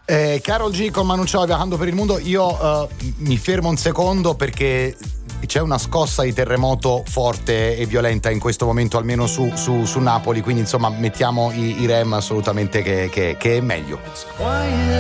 Karol G con Manu Chao viagando per il mondo. Io mi fermo un secondo perché c'è una scossa di terremoto forte e violenta in questo momento, almeno su Napoli, quindi insomma mettiamo i rem assolutamente che è meglio.